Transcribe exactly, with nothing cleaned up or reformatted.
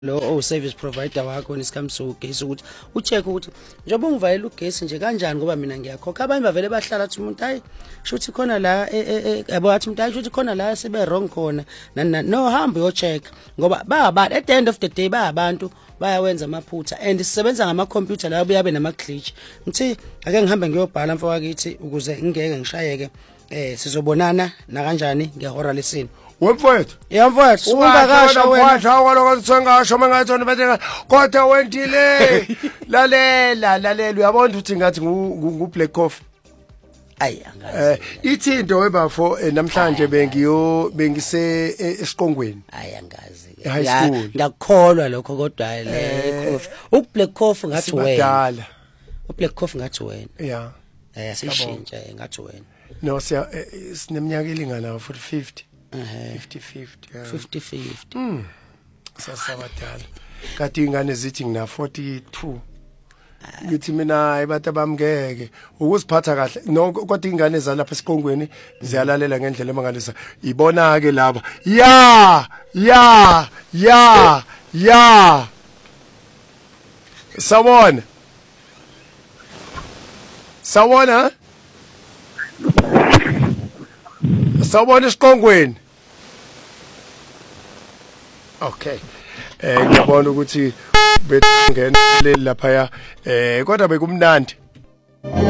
lo o service provider wakho nesikamso ugesi ukuthi ucheck ukuthi njengoba ungivalela ugesi nje kanjani ngoba mina ngiyakhokha abanye bavele bahlala athi umuntu hayi shuthi khona la yabo athi umuntu hayi shuthi khona la sibe wrong khona no hamba yo check ngoba ba abantu at the end of the day ba abantu bayawenza amaphutha and sisebenza ngama computer la buyabe nama glitch ngithi ake ngihambe ngiyobhala mfowethu wakithi ukuze ngeke ngishayeke eh sizobonana na kanjani ngehora lesini wemfowethu ya mfowethu ungakasha wena kwalo sengasho mangathona bethe kodwa wendile lalela lalela uyabona ukuthi ngathi ngu black coffee ayi angazi eh ithi into webafo namhlanje bengiyo bengise esiqongweni ayi angazi ya ngakholwa lokho kodwa le coffee u black coffee ngathi wena u black coffee ngathi wena yeah eh sishintsha ngathi wena no siya sineminyaka elingana forty fifty fifty fifty fifty fifty mm sasabadala kade ingane zithi ngina forty-two ngithi mina ayibata bamngeke ukuziphatha kahle no kodwa ingane zalapha esiqongweni ziyalalela ngendlela emangalisa ibona ke laba ya ya ya ya sawona sawona sawona esiqongweni okay eh ngiyabona ukuthi bengena lapha eh kodwa bekumnandi